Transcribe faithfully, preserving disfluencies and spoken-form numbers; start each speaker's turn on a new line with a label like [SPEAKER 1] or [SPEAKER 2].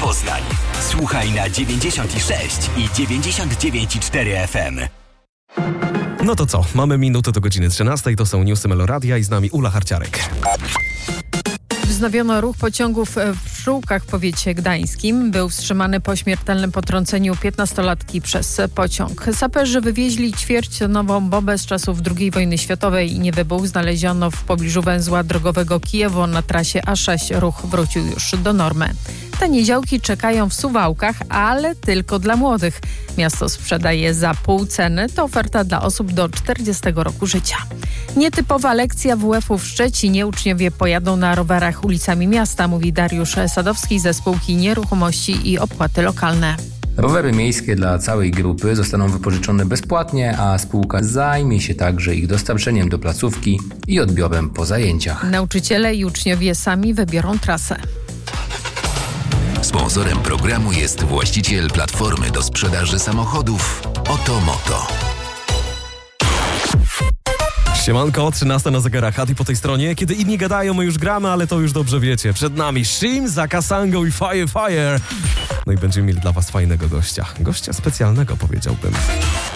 [SPEAKER 1] Poznań. Słuchaj na dziewięćdziesiąt sześć i dziewięćdziesiąt dziewięć i cztery F M.
[SPEAKER 2] No to co? Mamy minutę do godziny trzynastej. To są newsy Meloradia i z nami Ula Harciarek.
[SPEAKER 3] Wznowiono ruch pociągów w Żółkach w powiecie gdańskim. Był wstrzymany po śmiertelnym potrąceniu piętnastolatki przez pociąg. Saperzy wywieźli ćwierćtonową bombę z czasów drugiej wojny światowej i nie wybuch. Znaleziono w pobliżu węzła drogowego Kijewo na trasie A sześć. Ruch wrócił już do normy. Tanie działki czekają w Suwałkach, ale tylko dla młodych. Miasto sprzedaje za pół ceny. To oferta dla osób do czterdziestego roku życia. Nietypowa lekcja W F-u w Szczecinie. Uczniowie pojadą na rowerach ulicami miasta, mówi Dariusz Sadowski ze spółki Nieruchomości i Opłaty Lokalne.
[SPEAKER 4] Rowery miejskie dla całej grupy zostaną wypożyczone bezpłatnie, a spółka zajmie się także ich dostarczeniem do placówki i odbiorem po zajęciach.
[SPEAKER 3] Nauczyciele i uczniowie sami wybiorą trasę.
[SPEAKER 5] Sponsorem programu jest właściciel platformy do sprzedaży samochodów Otomoto.
[SPEAKER 2] Siemanko, trzynasta na zegarach, a ty po tej stronie. Kiedy inni gadają, my już gramy, ale to już dobrze wiecie. Przed nami Shim, Zakasango i Fire Fire. No i będziemy mieli dla was fajnego gościa. Gościa specjalnego, powiedziałbym.